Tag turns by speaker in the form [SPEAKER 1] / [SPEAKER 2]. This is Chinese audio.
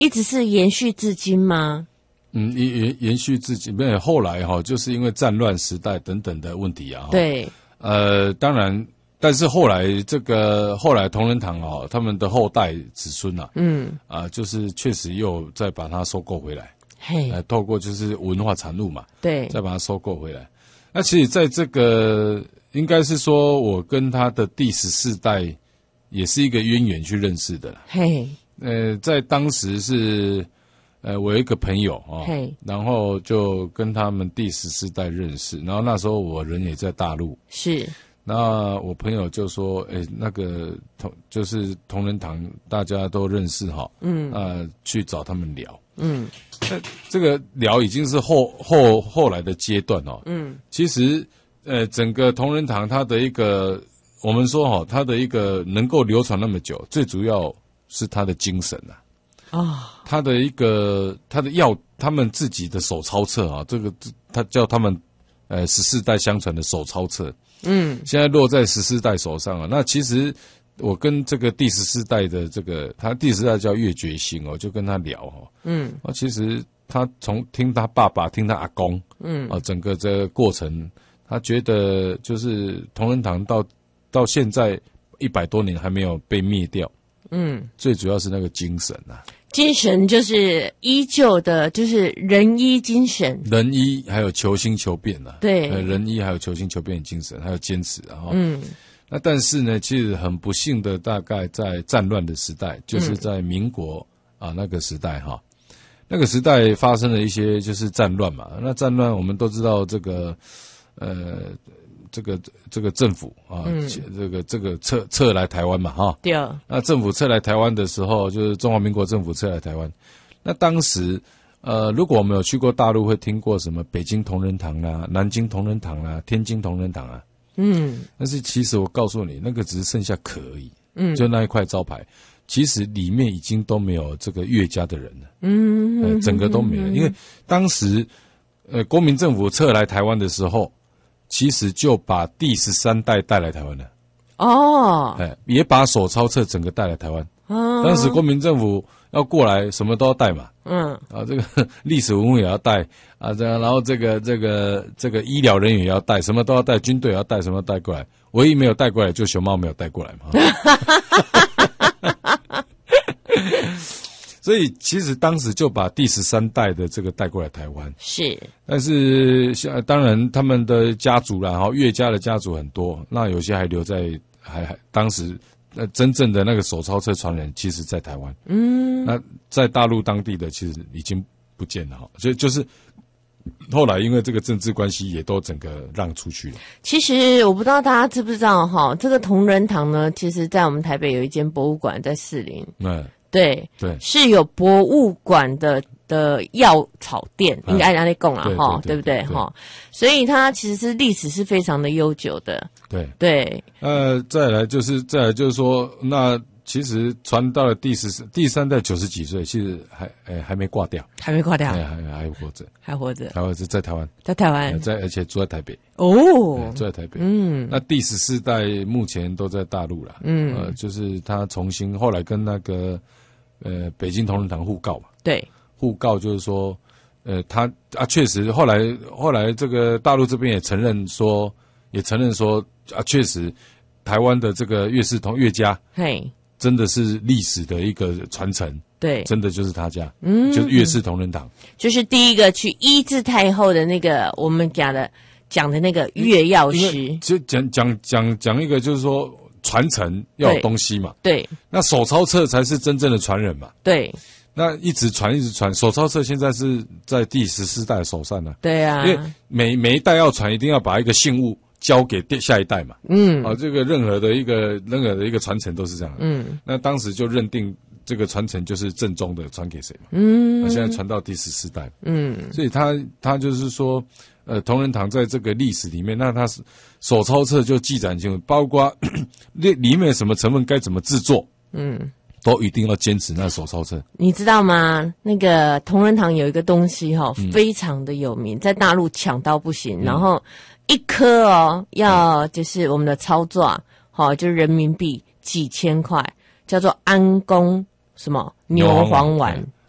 [SPEAKER 1] 一直是延续至今吗？
[SPEAKER 2] 延续至今，没有后来就是因为战乱时代等等的问题啊。
[SPEAKER 1] 对，
[SPEAKER 2] 当然，但是后来同仁堂他们的后代子孙就是确实又再把它收购回来，透过就是文化产物嘛，
[SPEAKER 1] 对，
[SPEAKER 2] 再把它收购回来。那其实在这个应该是说我跟他的第14代也是一个渊源去认识的啦。在当时是我有一个朋友然后就跟他们第14代认识，然后那时候我人也在大陆，
[SPEAKER 1] 是。
[SPEAKER 2] 那我朋友就说，那个就是同仁堂大家都认识去找他们聊，这个聊已经是后来的阶段其实整个同仁堂它的一个，我们说它的一个能够流传那么久，最主要是它的精神他的他们自己的手抄册这个他叫他们14代相传的手抄册，现在落在14代手上了。那其实我跟这个第14代的这个，他第14代叫岳觉兴就跟他聊其实他从听他爸爸听他阿公整个这个过程，他觉得就是同仁堂到现在100多年还没有被灭掉，最主要是那个精神
[SPEAKER 1] 精神就是依旧的，就是仁医精神，
[SPEAKER 2] 仁医还有求新求变
[SPEAKER 1] 对，
[SPEAKER 2] 仁医还有求新求变的精神，还有坚持那但是呢，其实很不幸的，大概在战乱的时代，就是在民国那个时代那个时代发生了一些就是战乱嘛。那战乱我们都知道，这个政府这个撤来台湾嘛
[SPEAKER 1] 对。
[SPEAKER 2] 那政府撤来台湾的时候，就是中华民国政府撤来台湾。那当时如果我们有去过大陆，会听过什么北京同仁堂啦、南京同仁堂啦、天津同仁堂但是其实我告诉你，那个只是剩下壳而已，就那一块招牌，其实里面已经都没有这个岳家的人了，整个都没了。因为当时国民政府撤来台湾的时候，其实就把第13代带来台湾了，也把手抄册整个带来台湾。当时国民政府要过来，什么都要带嘛，这个历史文物也要带然后这个医疗人员也要带，什么都要带，军队也要带，什么都带过来。唯一没有带过来就熊猫没有带过来嘛。所以其实当时就把第13代的这个带过来台湾，
[SPEAKER 1] 是。但
[SPEAKER 2] 是当然他们的家族啦，岳家的家族很多，那有些还留在当时真正的那个手抄册传人，其实在台湾。那在大陆当地的其实已经不见了就是后来因为这个政治关系，也都整个让出去了。
[SPEAKER 1] 其实我不知道大家知不知道这个同仁堂呢，其实在我们台北有一间博物馆在士林。对，是有博物馆的药草店，应该按那讲啦对不对所以它其实是历史是非常的悠久的。对。
[SPEAKER 2] 再来就是说，那其实传到了第3代90几岁，其实还没挂掉，还活着，还活着，在台湾，而且住在台北住在台北。那第14代目前都在大陆了。就是他重新后来跟那个北京同仁堂互告嘛。对，互告就是说，他确实后来这个大陆这边也承认说确实台湾的这个岳家真的是历史的一个传承。对，真的就是他家，就是岳氏同仁堂，就是第一个去医治太后的那个我们讲的那个岳药师。就讲一个就是说传承要有东西嘛。对，那手抄册才是真正的传人嘛。对，那一直传，手抄册现在是在第14代手上了。对啊，因为每一代要传，一定要把一个信物交给下一代嘛。这个任何的一个传承都是这样。那当时就认定这个传承就是正宗的，传给谁嘛。那现在传到第14代。所以他就是说，同仁堂在这个历史里面，那他手抄册就记载很清楚，包括里面什么成分该怎么制作，都一定要坚持那手抄册。你知道吗？那个同仁堂有一个东西非常的有名，在大陆抢到不行，然后一颗要就是我们的操作就是人民币几千块，叫做安宫什么牛黄丸。